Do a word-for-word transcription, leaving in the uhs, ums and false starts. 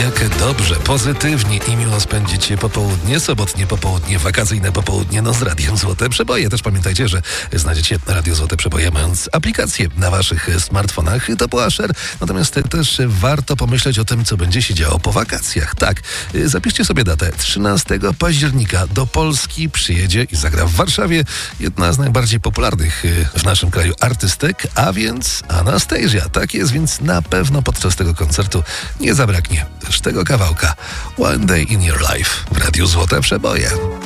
Jak dobrze, pozytywnie i miło spędzić popołudnie, sobotnie popołudnie, wakacyjne popołudnie, no z Radiem Złote Przeboje. Też pamiętajcie, że znajdziecie Radio Złote Przeboje mając aplikację na waszych smartfonach. To była Asher, natomiast też warto pomyśleć o tym, co będzie się działo po wakacjach. Tak, zapiszcie sobie datę. trzynastego października do Polski przyjedzie i zagra w Warszawie jedna z najbardziej popularnych w naszym kraju artystek, a więc Anastasia. Tak jest, więc na pewno podczas tego koncertu nie zabraknie też tego kawałka One Day in Your Life w Radiu Złote Przeboje.